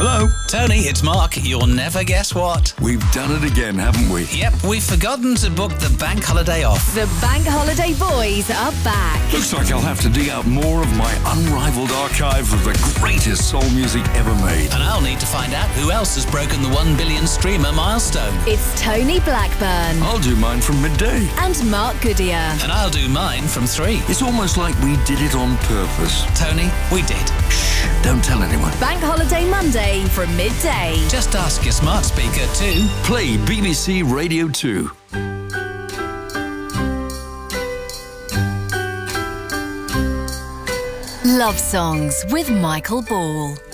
Hello? Tony, it's Mark. You'll never guess what. We've done it again, haven't we? Yep, we've forgotten to book the bank holiday off. The Bank Holiday Boys are back. Looks like I'll have to dig out more of my unrivaled archive of the greatest soul music ever made. And I'll need to find out who else has broken the 1 billion streamer milestone. It's Tony Blackburn I'll do mine from midday. and Mark Goodyear. And I'll do mine from 3. It's almost like we did it on purpose. Tony, we did. Shh, don't tell anyone. Bank Holiday Monday from midday. Just ask your smart speaker too. Play BBC Radio 2. Love Songs with Michael Ball.